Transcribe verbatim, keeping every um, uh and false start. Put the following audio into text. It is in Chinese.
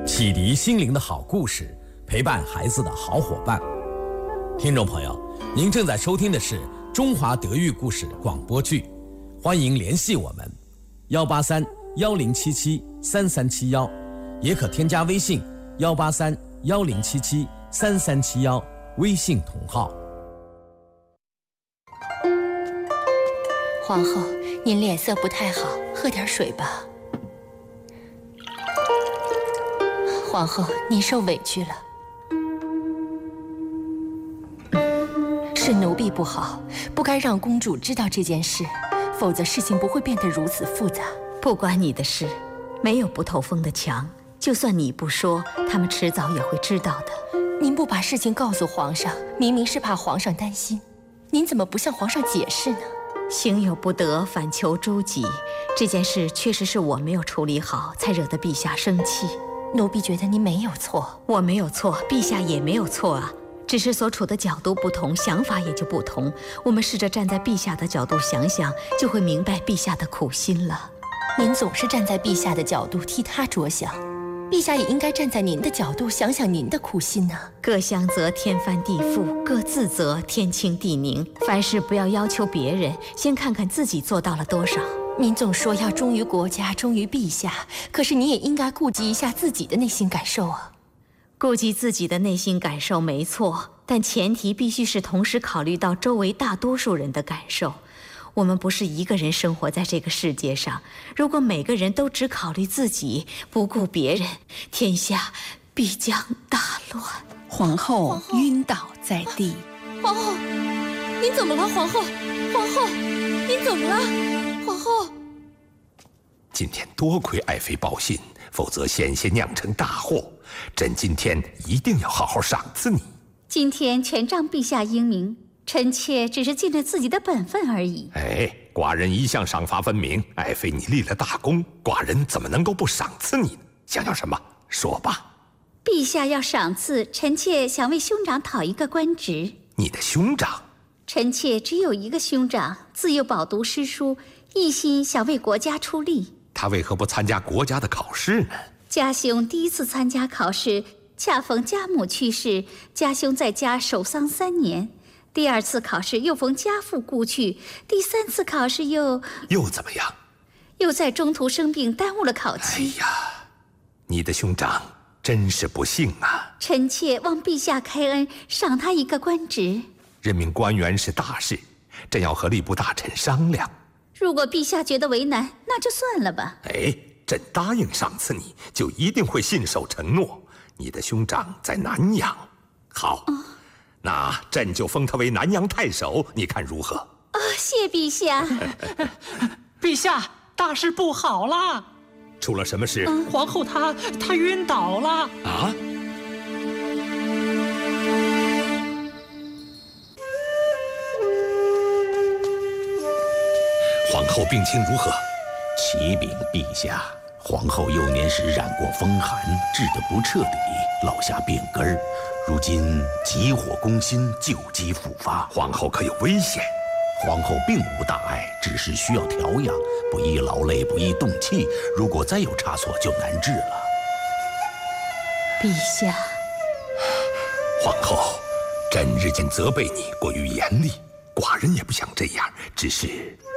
启迪心灵的好故事，陪伴孩子的好伙伴。听众朋友，您正在收听的是中华德育故事广播剧，欢迎联系我们幺八三幺零七七三三七幺，也可添加微信幺八三幺零七七三三七幺，微信同号。 皇后，您脸色不太好，喝点水吧。皇后，您受委屈了。是奴婢不好，不该让公主知道这件事，否则事情不会变得如此复杂。 不关你的事，没有不透风的墙，就算你不说，他们迟早也会知道的。 您不把事情告诉皇上，明明是怕皇上担心，您怎么不向皇上解释呢？ 行有不得，反求诸己。这件事确实是我没有处理好，才惹得陛下生气。 奴婢觉得您没有错。 我没有错，陛下也没有错啊，只是所处的角度不同，想法也就不同。我们试着站在陛下的角度想想，就会明白陛下的苦心了。 您总是站在陛下的角度替他着想，陛下也应该站在您的角度想想您的苦心呢。 各相则天翻地覆，各自则天清地宁。凡事不要要求别人，先看看自己做到了多少。 您总说要忠于国家，忠于陛下，可是你也应该顾及一下自己的内心感受啊。 顾及自己的内心感受没错，但前提必须是同时考虑到周围大多数人的感受。我们不是一个人生活在这个世界上，如果每个人都只考虑自己，不顾别人，天下必将大乱。 皇后晕倒在地。 皇后，您怎么了？皇后，皇后，您怎么了？皇后， 今天多亏爱妃报信，否则险些酿成大祸。朕今天一定要好好赏赐你。 今天全仗陛下英明，臣妾只是尽了自己的本分而已。 哎，寡人一向赏罚分明，爱妃你立了大功，寡人怎么能够不赏赐你呢？想要什么，说吧。 陛下要赏赐，臣妾想为兄长讨一个官职。 你的兄长？ 臣妾只有一个兄长，自幼饱读诗书，一心想为国家出力。 他为何不参加国家的考试呢？ 家兄第一次参加考试，恰逢家母去世，家兄在家守丧三年。第二次考试又逢家父故去，第三次考试又又怎么样？ 又在中途生病，耽误了考期。 哎呀，你的兄长真是不幸啊！ 臣妾望陛下开恩，赏他一个官职。 任命官员是大事，朕要和吏部大臣商量。 如果陛下觉得为难，那就算了吧。 哎，朕答应赏赐你，就一定会信守承诺。你的兄长在南阳，好。哦，那朕就封他为南阳太守，你看如何？ 哦，谢陛下。 陛下，大事不好啦！ 出了什么事？ 嗯、皇后她她晕倒了。 啊？皇后病情如何？ 启禀陛下，皇后幼年时染过风寒，治得不彻底，落下病根儿。如今急火攻心，旧疾复发， 皇后可有危险？ 皇后并无大碍，只是需要调养，不宜劳累，不宜动气。如果再有差错，就难治了。 陛下， 皇后，朕日渐责备你过于严厉，寡人也不想这样，只是。